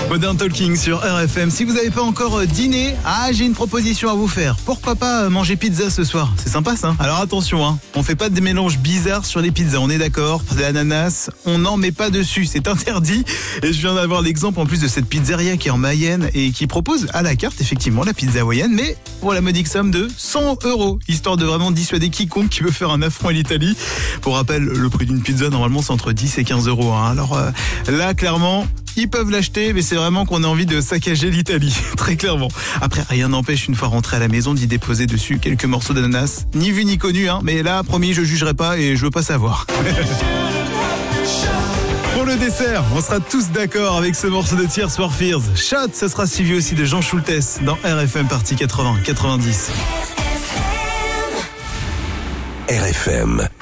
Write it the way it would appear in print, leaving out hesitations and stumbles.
Modern Talking sur RFM. Si vous n'avez pas encore dîné, j'ai une proposition à vous faire. Pourquoi pas manger pizza ce soir? C'est sympa ça. Alors attention, on fait pas des mélanges bizarres sur les pizzas, on est d'accord. De l'ananas, on n'en met pas dessus, c'est interdit. Et je viens d'avoir l'exemple en plus de cette pizzeria qui est en Mayenne et qui propose à la carte effectivement la pizza hawaïenne, mais pour la modique somme de 100 €, histoire de vraiment dissuader quiconque qui veut faire un affront à l'Italie. Pour rappel, le prix d'une pizza normalement c'est entre 10 et 15 €. Alors là clairement, ils peuvent l'acheter, mais c'est vraiment qu'on a envie de saccager l'Italie, très clairement. Après, rien n'empêche, une fois rentré à la maison, d'y déposer dessus quelques morceaux d'ananas. Ni vu ni connu, mais là, promis, je jugerai pas et je veux pas savoir. Pour le dessert, on sera tous d'accord avec ce morceau de Tears for Fears. Shot, ça sera suivi aussi de Jean Schultes dans RFM Partie 80-90. RFM.